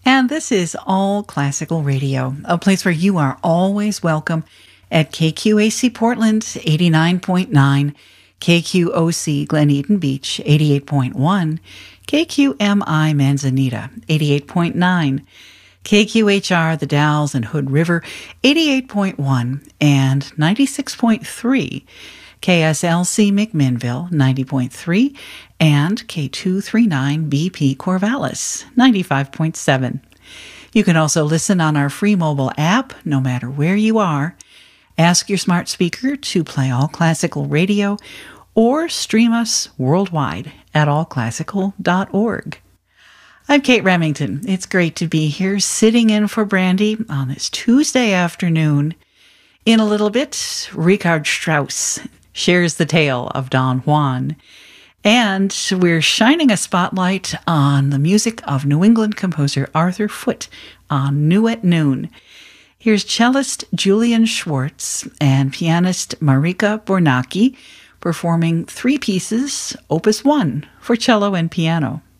And this is All Classical Radio, a place where you are always welcome at KQAC Portland 89.9, KQOC Glen Eden Beach 88.1, KQMI Manzanita 88.9, KQHR The Dalles and Hood River 88.1 and 96.3, KSLC McMinnville 90.3, and K239 BP Corvallis 95.7. You can also listen on our free mobile app no matter where you are. Ask your smart speaker to play All Classical Radio or stream us worldwide at allclassical.org. I'm Kate Remington. It's great to be here sitting in for Brandy on this Tuesday afternoon. In a little bit, Richard Strauss shares the tale of Don Juan. And we're shining a spotlight on the music of New England composer Arthur Foote on New at Noon. Here's cellist Julian Schwartz and pianist Marika Bornacki performing three pieces, Opus 1, for cello and piano.